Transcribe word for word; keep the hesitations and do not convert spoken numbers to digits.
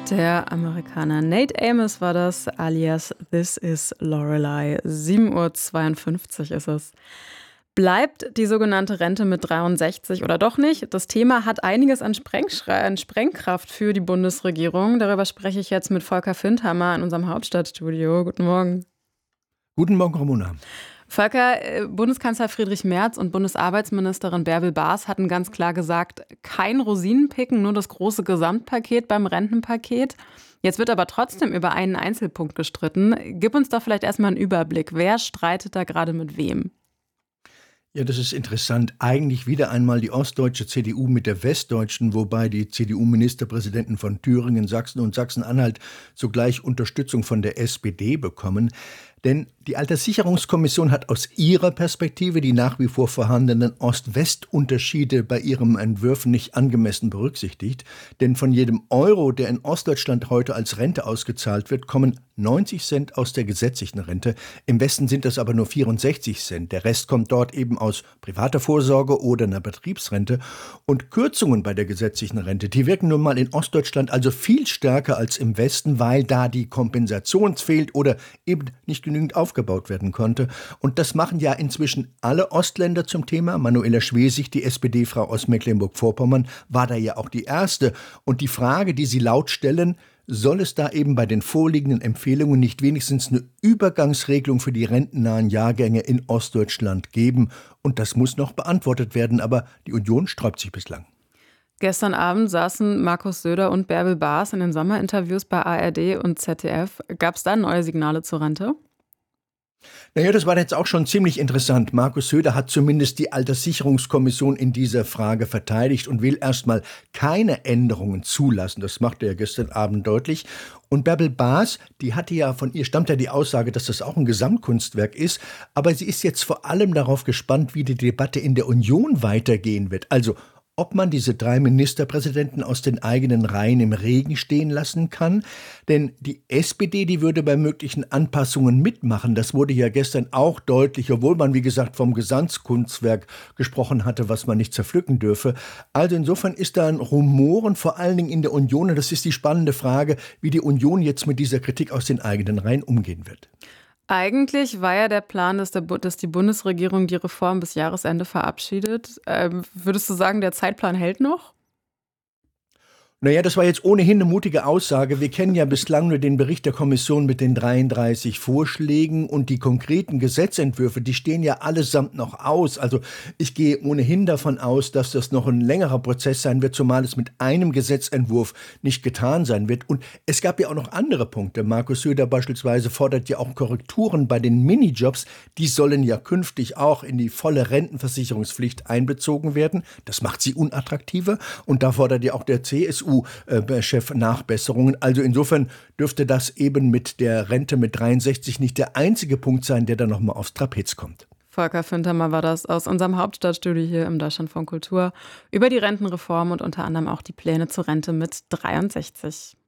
Der Amerikaner Nate Amos war das, alias This is Lorelei. sieben Uhr zweiundfünfzig ist es. Bleibt die sogenannte Rente mit dreiundsechzig oder doch nicht? Das Thema hat einiges an, Sprengschre- an Sprengkraft für die Bundesregierung. Darüber spreche ich jetzt mit Volker Findhammer in unserem Hauptstadtstudio. Guten Morgen. Guten Morgen, Ramona. Volker, äh, Bundeskanzler Friedrich Merz und Bundesarbeitsministerin Bärbel Baas hatten ganz klar gesagt, kein Rosinenpicken, nur das große Gesamtpaket beim Rentenpaket. Jetzt wird aber trotzdem über einen Einzelpunkt gestritten. Gib uns doch vielleicht erstmal einen Überblick. Wer streitet da gerade mit wem? Ja, das ist interessant. Eigentlich wieder einmal die ostdeutsche C D U mit der westdeutschen, wobei die C D U-Ministerpräsidenten von Thüringen, Sachsen und Sachsen-Anhalt zugleich Unterstützung von der S P D bekommen. Denn die Alterssicherungskommission hat aus ihrer Perspektive die nach wie vor vorhandenen Ost-West-Unterschiede bei ihren Entwürfen nicht angemessen berücksichtigt. Denn von jedem Euro, der in Ostdeutschland heute als Rente ausgezahlt wird, kommen neunzig Cent aus der gesetzlichen Rente. Im Westen sind das aber nur vierundsechzig Cent. Der Rest kommt dort eben aus privater Vorsorge oder einer Betriebsrente. Und Kürzungen bei der gesetzlichen Rente, die wirken nun mal in Ostdeutschland also viel stärker als im Westen, weil da die Kompensation fehlt oder eben nicht genügend aufgebaut werden konnte. Und das machen ja inzwischen alle Ostländer zum Thema. Manuela Schwesig, die S P D-Frau aus Mecklenburg-Vorpommern, war da ja auch die Erste. Und die Frage, die sie laut stellen, soll es da eben bei den vorliegenden Empfehlungen nicht wenigstens eine Übergangsregelung für die rentennahen Jahrgänge in Ostdeutschland geben? Und das muss noch beantwortet werden, aber die Union sträubt sich bislang. Gestern Abend saßen Markus Söder und Bärbel Baas in den Sommerinterviews bei A R D und Z D F. Gab es da neue Signale zur Rente? Naja, das war jetzt auch schon ziemlich interessant. Markus Söder hat zumindest die Alterssicherungskommission in dieser Frage verteidigt und will erstmal keine Änderungen zulassen. Das machte er gestern Abend deutlich. Und Bärbel Baas, die hatte ja, von ihr stammt ja die Aussage, dass das auch ein Gesamtkunstwerk ist. Aber sie ist jetzt vor allem darauf gespannt, wie die Debatte in der Union weitergehen wird. Also ob man diese drei Ministerpräsidenten aus den eigenen Reihen im Regen stehen lassen kann. Denn die S P D, die würde bei möglichen Anpassungen mitmachen. Das wurde ja gestern auch deutlich, obwohl man, wie gesagt, vom Gesamtkunstwerk gesprochen hatte, was man nicht zerpflücken dürfe. Also insofern ist da ein Rumoren, vor allen Dingen in der Union. Und das ist die spannende Frage, wie die Union jetzt mit dieser Kritik aus den eigenen Reihen umgehen wird. Eigentlich war ja der Plan, dass, der, dass die Bundesregierung die Reform bis Jahresende verabschiedet. Ähm, würdest du sagen, der Zeitplan hält noch? Naja, das war jetzt ohnehin eine mutige Aussage. Wir kennen ja bislang nur den Bericht der Kommission mit den dreiunddreißig Vorschlägen und die konkreten Gesetzentwürfe, die stehen ja allesamt noch aus. Also ich gehe ohnehin davon aus, dass das noch ein längerer Prozess sein wird, zumal es mit einem Gesetzentwurf nicht getan sein wird. Und es gab ja auch noch andere Punkte. Markus Söder beispielsweise fordert ja auch Korrekturen bei den Minijobs. Die sollen ja künftig auch in die volle Rentenversicherungspflicht einbezogen werden. Das macht sie unattraktiver. Und da fordert ja auch der C S U-Chef Nachbesserungen. Also insofern dürfte das eben mit der Rente mit dreiundsechzig nicht der einzige Punkt sein, der dann nochmal aufs Trapez kommt. Volker Findhammer war das aus unserem Hauptstadtstudio hier im Deutschlandfunk Kultur über die Rentenreform und unter anderem auch die Pläne zur Rente mit dreiundsechzig.